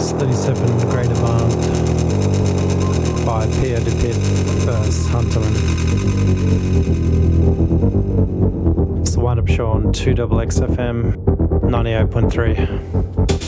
It's 37 Greater Band by Pierre de Pit vs Hunterman. It's the Wind Up Show on 2XXFM 98.3.